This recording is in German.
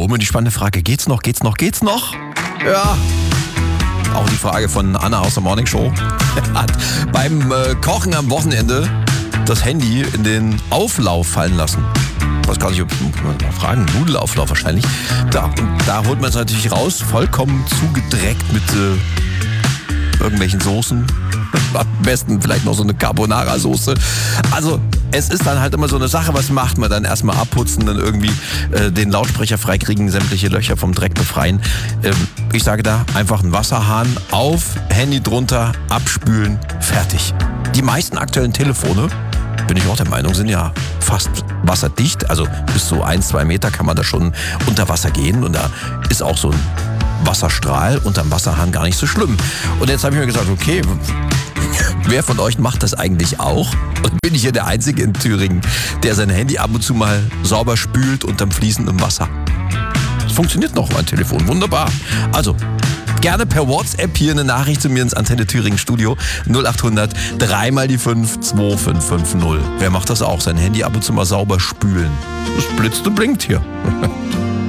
immer die spannende Frage, geht's noch? Ja. Auch die Frage von Anna aus der Morning Show. Hat beim Kochen am Wochenende das Handy in den Auflauf fallen lassen. Ich weiß gar nicht, ob mal fragen, Nudelauflauf wahrscheinlich. Da holt man es natürlich raus, vollkommen zugedreckt mit irgendwelchen Soßen. Am besten vielleicht noch so eine Carbonara-Soße. Also es ist dann halt immer so eine Sache, was macht man dann? Erstmal abputzen, dann irgendwie den Lautsprecher freikriegen, sämtliche Löcher vom Dreck befreien. Ich sage da, einfach einen Wasserhahn auf, Handy drunter, abspülen, fertig. Die meisten aktuellen Telefone, bin ich auch der Meinung, sind ja fast wasserdicht. Also bis zu 1-2 Meter kann man da schon unter Wasser gehen. Und da ist auch so ein Wasserstrahl unterm Wasserhahn gar nicht so schlimm. Und jetzt habe ich mir gesagt, okay, wer von euch macht das eigentlich auch? Und bin ich hier der Einzige in Thüringen, der sein Handy ab und zu mal sauber spült unterm fließendem Wasser? Das funktioniert noch, mein Telefon. Wunderbar. Also, gerne per WhatsApp hier eine Nachricht zu mir ins Antenne Thüringen Studio 0800 3 mal die 5 2550. Wer macht das auch? Sein Handy ab und zu mal sauber spülen. Das blitzt und blinkt hier.